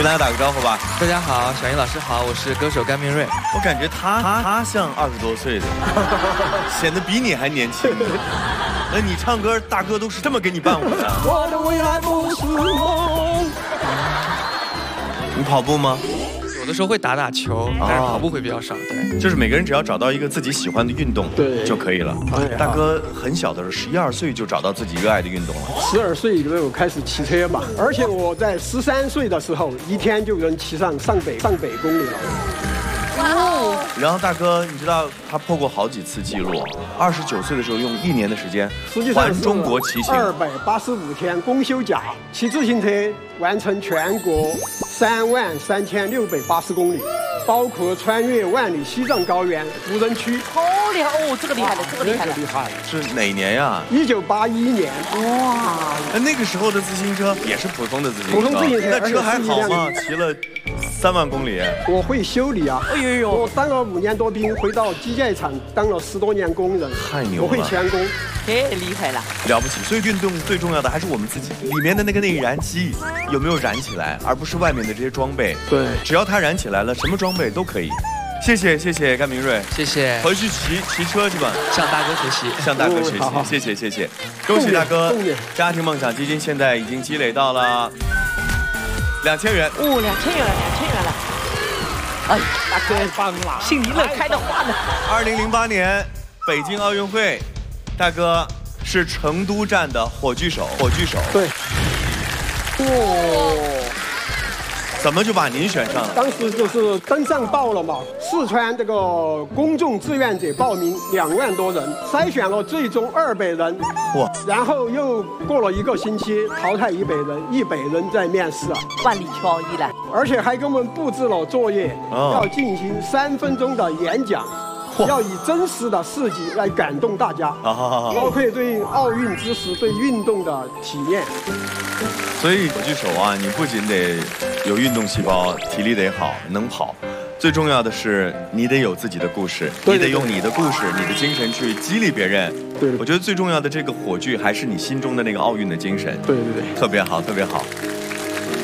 跟大家打个招呼吧。 大家好，小英老师好，我是歌手甘明瑞。 我感觉他像20多岁的，显得比你还年轻。那你唱歌，大哥都是这么给你伴舞的？ 我的未来不是梦。 你跑步吗？ 有的时候会打球，但是跑步会比较少。对， 就是每个人只要找到一个自己喜欢的运动， 对就可以了。大哥很小的时候，11、12岁就找到自己热爱的运动了。 12岁就开始骑车嘛，而且我在13岁的时候，一天就能骑上100公里了。 然后大哥，你知道他破过好几次记录，29岁的时候用1年的时间环中国骑行 ，285天公休假，骑自行车完成全国33680公里，包括穿越万里西藏高原无人区。 好厉害哦，这个厉害了，这个厉害了， 厉害。 是哪年呀 ？1981年。 哇， 那个时候的自行车也是普通的自行车， 普通自行车， 那车还好吗？骑了3万公里。 我会修理啊！ 哎呦， 我当了5年多兵，回到机械厂当了10多年工人， 太牛了！ 我会钳工， 太厉害了， 了不起。所以运动最重要的还是我们自己里面的那个内燃机有没有燃起来，而不是外面的这些装备。 对， 只要它燃起来了，什么装备都可以。谢谢甘明瑞， 谢谢。 回去骑车去吧， 向大哥学习， 向大哥学习，谢谢。恭喜大哥，家庭梦想基金现在已经积累到了2000元。 哦，2000元了。哎，大哥棒了，心里乐开的花呢。 2008年北京奥运会，大哥是成都站的火炬手。 对。 怎么就把您选上了？ 当时就是登上报了嘛，四川这个公众志愿者报名2万多人，筛选了最终200人。 哇！ 然后又过了1个星期，淘汰100人，100人在面试啊， 万里挑一了。 而且还给我们布置了作业，要进行3分钟的演讲。要以真实的事迹来感动大家，包括对奥运知识、对运动的体验。 所以火炬手啊，你不仅得有运动细胞，体力得好，能跑，最重要的是你得有自己的故事，你得用你的故事、你的精神去激励别人。 对， 我觉得最重要的这个火炬还是你心中的那个奥运的精神。 对， 特别好，特别好。